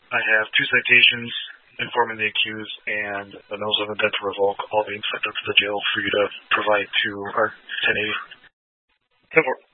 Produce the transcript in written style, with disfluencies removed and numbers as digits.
I have 2 citations informing the accused and a notice of intent to revoke, all being sent up to the jail for you to provide to our 1080. 10-4.